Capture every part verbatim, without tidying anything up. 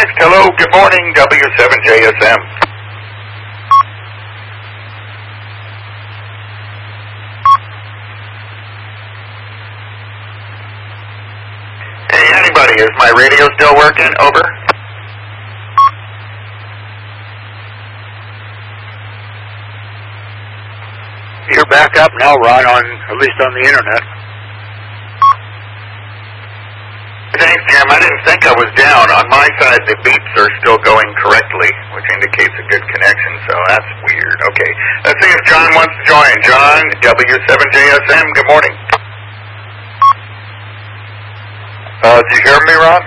Next, hello, good morning, W seven J S M. Hey, anybody, is my radio still working? Over. You're back up now, Ron, on at least on the internet. Thanks, Jim. I didn't think I was down. On my side, the beeps are still going correctly, which indicates a good connection, so that's weird. Okay, let's see if John wants to join. John, W seven J S M, good morning. Uh, do you hear me, Ron?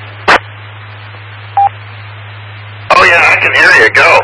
Oh, yeah, I can hear you. Go.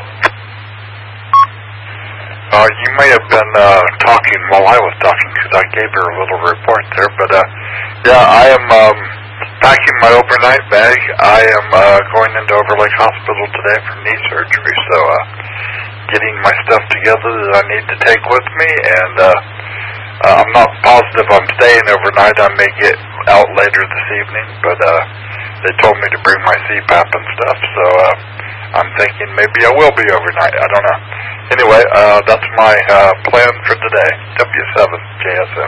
Uh, you may have been uh, talking while I was talking because I gave her a little report there. But, uh, yeah, I am um, packing my overnight bag. I am uh, going into Overlake Hospital today for knee surgery. So uh, getting my stuff together that I need to take with me. And uh, uh, I'm not positive I'm staying overnight. I may get out later this evening. But uh, they told me to bring my C PAP and stuff. So uh, I'm thinking maybe I will be overnight. I don't know. Anyway, uh, that's my uh, plan for today, W seven J S M.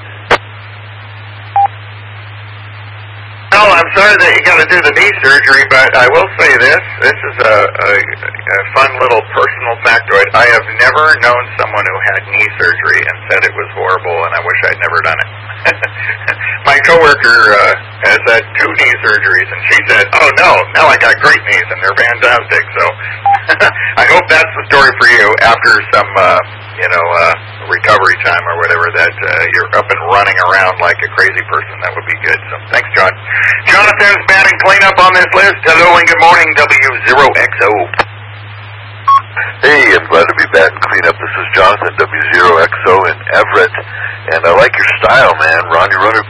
Well, I'm sorry that you got to do the knee surgery, but I will say this. This is a, a, a fun little personal factoid. I have never known someone who had knee surgery and said it was horrible, and I wish I'd never done it. My coworker uh, has had two knee surgeries, and she said, oh, no, now I got great knees, and they're fantastic. So I hope that's the story for you after some, uh, you know, uh, recovery time or whatever, that uh, you're up and running around like a crazy person. That would be good. So thanks, John. Jonathan's batting cleanup on this list. Hello and good morning, W zero X O. Hey, I'm glad to be back and clean up. This is Jonathan, W zero X O in Everett. And I like your style, man. Ron, you run it.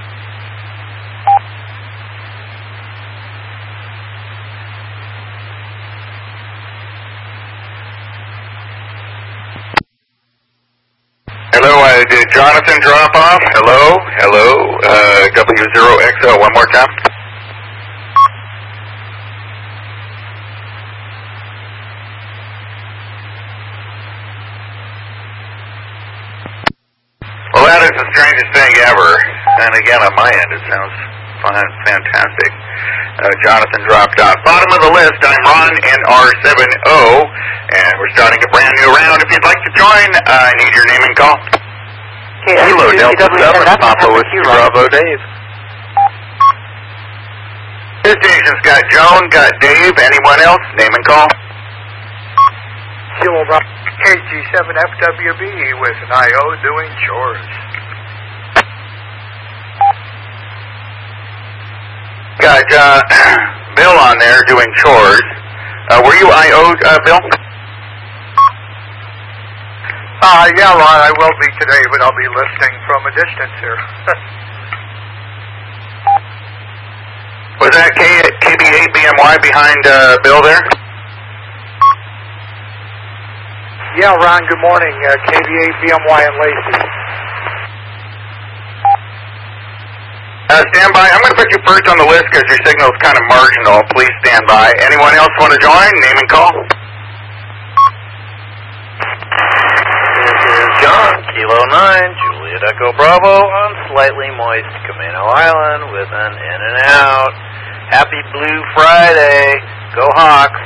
Hello, uh, did Jonathan drop off? Hello, hello, uh, W zero X O, one more time. Well, that is the strangest thing ever. And again, on my end, it sounds fun, fantastic. Uh, Jonathan dropped off. Bottom of the list, I'm Ron, N R seven O, and we're starting a brand new round. If you'd like to join, uh, I need your name and call. Okay, Hello, Delta seven, Papa with Bravo Dave. This station's got Joan, got Dave, anyone else? Name and call. Kilo Rock K G seven F W B with an I O doing chores. Got uh, Bill on there doing chores. Uh, were you I O, uh, Bill? Uh, yeah, Ron, I will be today, but I'll be listening from a distance here. Was that K B eight B M Y behind uh, Bill there? Yeah, Ron, good morning. Uh, K B eight B M Y and Lacey. Uh, stand by. I'm going to put you first on the list because your signal is kind of marginal. Please stand by. Anyone else want to join? Name and call. This is John, Kilo nine, Juliet Echo Bravo on slightly moist Camino Island with an in and out. Happy Blue Friday. Go Hawks.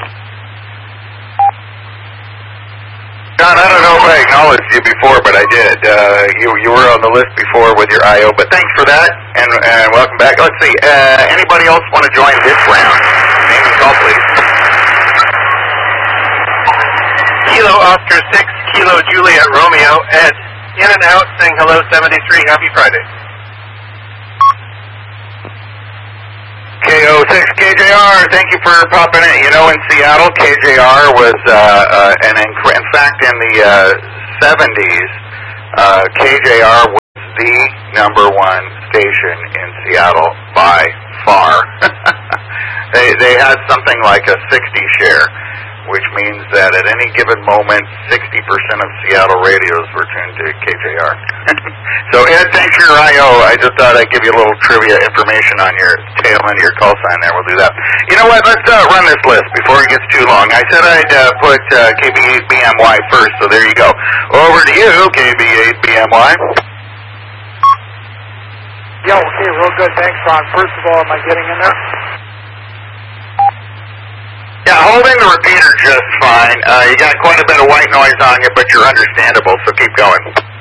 John, I don't know if I acknowledged you before, but I did. Uh, you you were on the list before with your I O, but thanks for that, and, and welcome back. Let's see, uh, anybody else want to join this round? Name and call, please. Kilo Oscar six, Kilo Juliet Romeo, Ed, in and out, saying hello, seventy-three, happy Friday. K O six K J R, thank you for popping in. You know, in Seattle, K J R was, uh, uh, an inc- in fact, in the uh, seventies, uh, K J R was the number one station in Seattle by far. they they had something like a sixty share, which means that at any given moment, sixty percent of Seattle radios were tuned to K J R. So, Ed, thanks for your I O. I just thought I'd give you a little trivia information on your tail end of your call sign there. We'll do that. You know what? Let's uh, run this list before it gets too long. I said I'd uh, put uh, K B eight B M Y first, so there you go. Over to you, K B eight B M Y. Yeah, okay, real good. Thanks, Ron. First of all, am I getting in there? Yeah, holding the repeater just fine. Uh, you got quite a bit of white noise on you, but you're understandable, so keep going.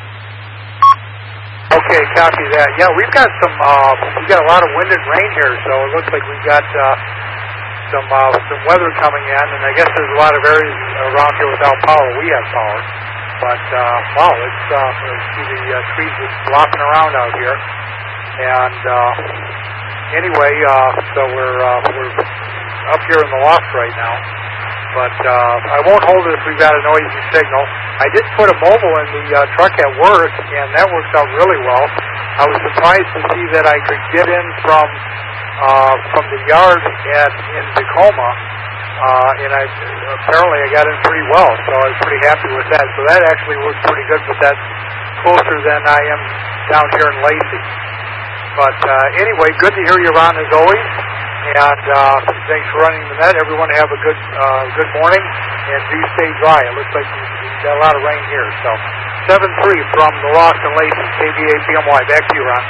Okay, copy that. Yeah, we've got some, uh, we've got a lot of wind and rain here, so it looks like we've got uh, some uh, some weather coming in, and I guess there's a lot of areas around here without power. We have power, but uh, wow, it's uh, you see the uh, trees just flopping around out here, and uh, anyway, uh, so we're uh, we're up here in the loft right now, but uh, I won't hold it if we've got a noisy signal. I did put a mobile in the uh, truck at work, and that works out really well. I was surprised to see that I could get in from uh, from the yard at in Tacoma, uh, and I apparently I got in pretty well, so I was pretty happy with that. So that actually worked pretty good, but that's closer than I am down here in Lacey. But uh, anyway, good to hear you, Ron, as always. And uh, thanks for running the net. Everyone have a good uh, good morning, and do stay dry. It looks like we've got a lot of rain here. So seven three from the Lost and Lacey, K B eight B M Y. Back to you, Ron.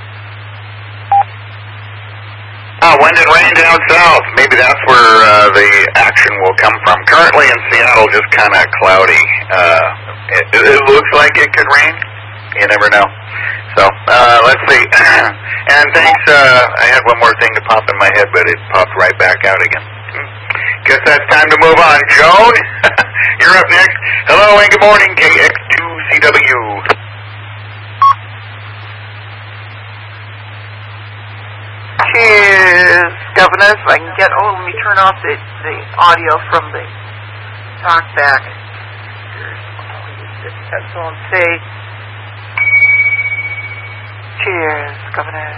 Uh, wind and rain down south. Maybe that's where uh, the action will come from. Currently in Seattle, just kind of cloudy. Uh, it, it looks like it could rain. You never know. So, uh, let's see. And thanks, uh, I had one more thing to pop in my head, but it popped right back out again. Guess that's time to move on. Joan, you're up next. Hello and good morning, K X two C W. Cheers, governors. If I can get, oh, let me turn off the, the audio from the talkback. This headphone say, cheers, governor.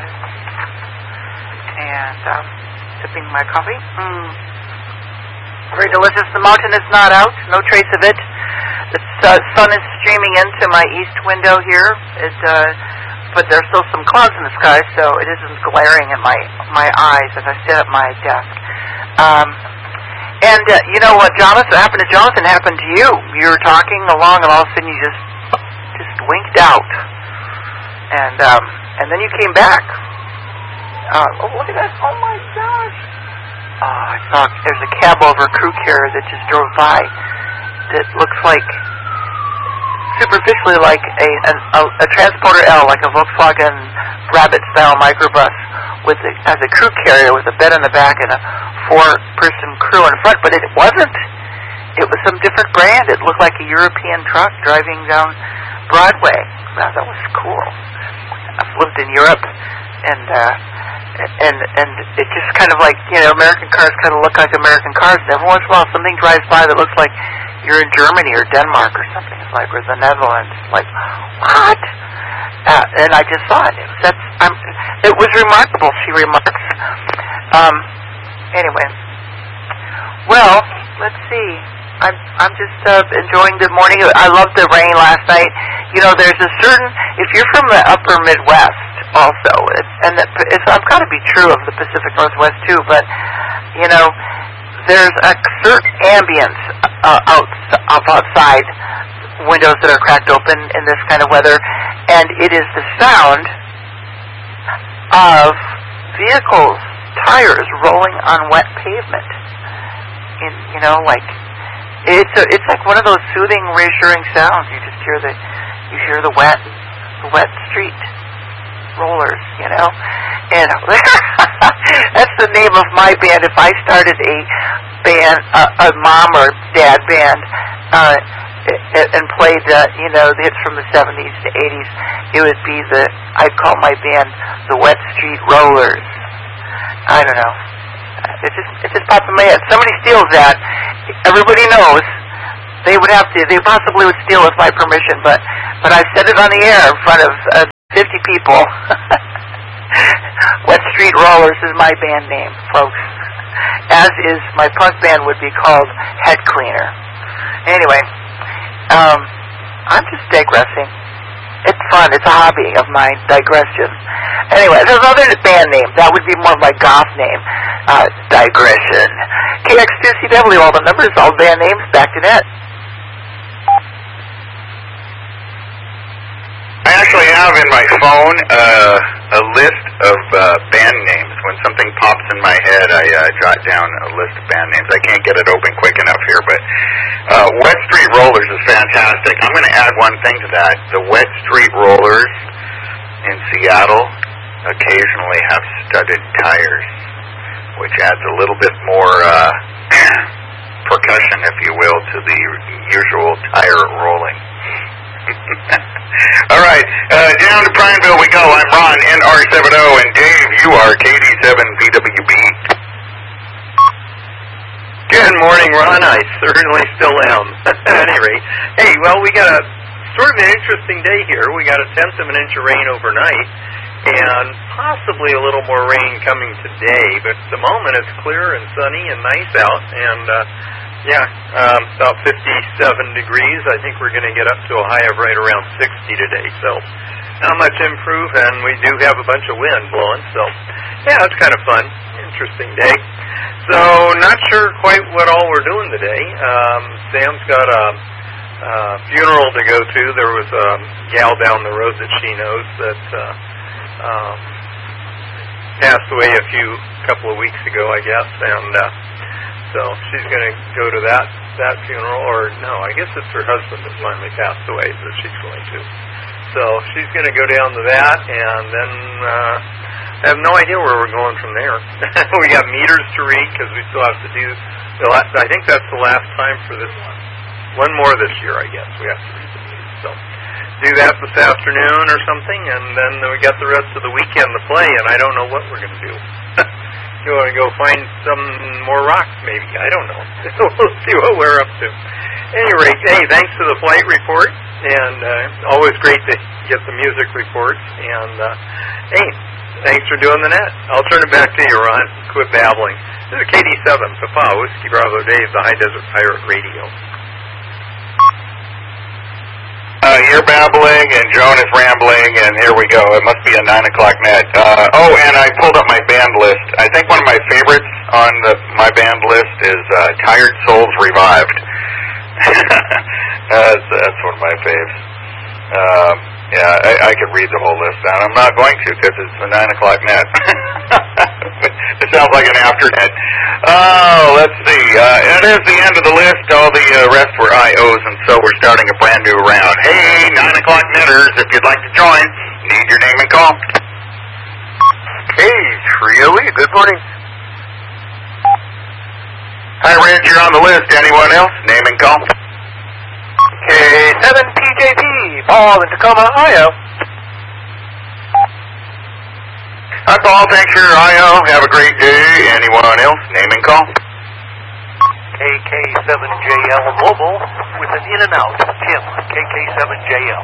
And um, sipping my coffee. Mm. Very delicious. The mountain is not out. No trace of it. The uh, sun is streaming into my east window here. It, uh, but there's still some clouds in the sky, so it isn't glaring in my my eyes as I sit at my desk. Um, and uh, you know what, Jonathan? What happened to Jonathan happened to you. You were talking along, and all of a sudden you just just winked out. And um, and then you came back. Uh, oh, look at that! Oh my gosh! Oh, I saw there's a cab over crew carrier that just drove by. That looks like superficially like a, a a Transporter L, like a Volkswagen Rabbit-style microbus with a, as a crew carrier with a bed in the back and a four-person crew in front. But it wasn't. It was some different brand. It looked like a European truck driving down Broadway. Wow, that was cool. I've lived in Europe, and uh, and and it just kind of like, you know, American cars kind of look like American cars. And every once in a while, something drives by that looks like you're in Germany or Denmark or something. It's like, or the Netherlands. It's like, what? Uh, and I just saw it. It was, that's, I'm, it was remarkable, she remarks. Um, anyway. Well, let's see. I'm I'm just uh, enjoying the morning. I loved the rain last night. You know, there's a certain, if you're from the upper Midwest also, it's, and it, it's, I've got to be true of the Pacific Northwest too, but, you know, there's a certain ambience uh, out, up outside, windows that are cracked open in this kind of weather, and it is the sound of vehicles, tires rolling on wet pavement. In, you know, like, it's a, it's like one of those soothing, reassuring sounds. You just hear the you hear the wet the wet street rollers, you know. And that's the name of my band. If I started a band, uh, a mom or dad band, uh, and played uh, you know, the hits from the seventies to eighties, it would be the I'd call my band the Wet Street Rollers. I don't know. It just it just popped in my head. Somebody steals that, everybody knows they would have to. They possibly would steal with my permission, but but I've said it on the air in front of uh, fifty people. Wet Street Rollers is my band name, folks. as is my punk band would be called Head Cleaner. Anyway, um, I'm just digressing. It's fun. It's a hobby of mine, digression. Anyway, there's another band name. That would be more of my goth name. Uh, digression. K X two C W, all the numbers, all band names, back to net. I actually have in my phone uh, a list of uh, band names. When something pops in my head, I uh, jot down a list of band names. I can't get it open quick enough here, but uh, Wet Street Rollers is fantastic. I'm going to add one thing to that. The Wet Street Rollers in Seattle occasionally have studded tires, which adds a little bit more uh, percussion, if you will, to the usual tire rolling. All right, uh, down to Prineville we go. I'm Ron, N R seven O, and Dave, you are K D seven V W B. Good morning, Ron. I certainly still am. At any rate, hey, well, we got a sort of an interesting day here. We got a tenth of an inch of rain overnight, and possibly a little more rain coming today. But at the moment, it's clear and sunny and nice out, and uh, yeah, um, about fifty-seven degrees. I think we're going to get up to a high of right around sixty today. So not much improve, and we do have a bunch of wind blowing. So yeah, it's kind of fun. Interesting day. So not sure quite what all we're doing today. Um, Sam's got a, a funeral to go to. There was a gal down the road that she knows that uh, um, passed away a few couple of weeks ago, I guess, and uh, so she's going to go to that that funeral. Or no, I guess it's her husband that finally passed away that she's going to. So she's going to go down to that, and then uh, I have no idea where we're going from there. We got meters to read because we still have to do. The last, I think that's the last time for this one. One more this year, I guess. We have to read the meters. So do that this afternoon or something, and then we got the rest of the weekend to play. And I don't know what we're going to do. You want to go find some more rocks, maybe? I don't know. We'll see what we're up to. Any rate, hey, thanks to the flight report, and uh, always great to get the music reports. And uh, hey, thanks for doing the net. I'll turn it back to you, Ron. Quit babbling. This is K D seven, Papa, Whiskey Bravo Dave, the High Desert Pirate Radio. Uh, you're babbling, and Joan is rambling, and here we go. It must be a nine o'clock net. Uh, oh, and I pulled up my band list. I think one of my favorites on the, my band list is uh, Tired Souls Revived. that's, that's one of my faves. Um, yeah, I, I could read the whole list down. I'm not going to because it's the nine o'clock net. It sounds like an after net. Oh, let's see. Uh, it is the end of the list. All the uh, rest were I Os, and so we're starting a brand new round. Hey, nine o'clock netters, if you'd like to join, need your name and call. Hey, Trio E, good morning. Hi, Reg, you're on the list. Anyone else? Name and call. K seven P J P, Paul in Tacoma, Ohio. Hi, Paul. Thanks for your I O. Have a great day. Anyone else? Name and call. K K seven J L Mobile with an in and out. Tim, K K seven J L.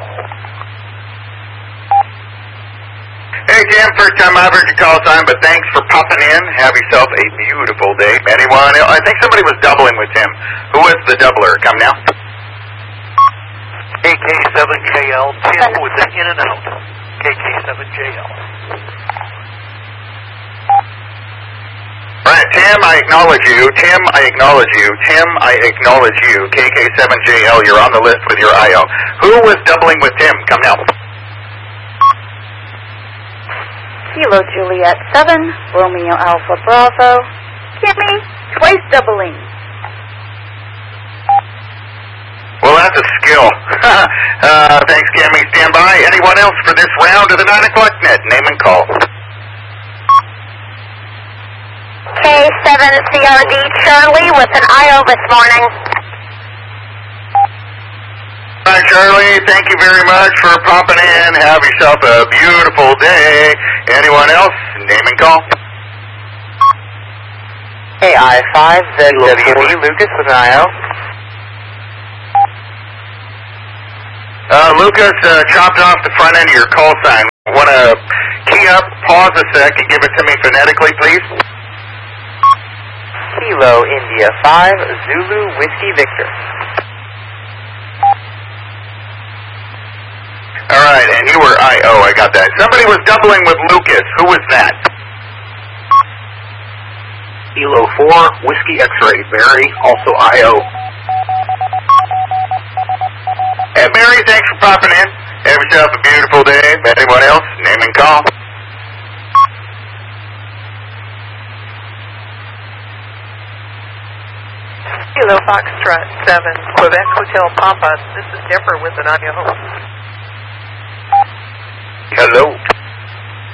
Hey, Tim. First time I've heard your call sign, but thanks for popping in. Have yourself a beautiful day. Anyone else? I think somebody was doubling with Tim. Who was the doubler? Come now. K K seven J L, Tim with an in and out. K K seven J L. Right, Tim, I acknowledge you. Tim, I acknowledge you. Tim, I acknowledge you. K K seven J L, you're on the list with your I O. Who was doubling with Tim? Come now. Kilo Juliet seven, Romeo Alpha Bravo. Kimmy, twice doubling. Well, that's a skill. uh, thanks, Kimmy. Stand by. Anyone else for this round of the nine o'clock net? Name and call. K seven C R D Charlie with an I O this morning. Hi, Charlie. Thank you very much for popping in. Have yourself a beautiful day. Anyone else? Name and call. Hey, I five, Z W B, Lucas with an I O. Uh, Lucas, uh, chopped off the front end of your call sign. Want to key up, pause a sec, and give it to me phonetically, please? Kilo India five, Zulu Whiskey Victor. All right, and you were I O. I got that. Somebody was doubling with Lucas. Who was that? Kilo four, Whiskey X-Ray, Barry, also I O. Hey, Barry, thanks for popping in. Have yourself a beautiful day. Anyone else? Name and call. Kilo Foxtrot seven, Quebec Hotel Papa. This is Deborah with an Idaho. Hello.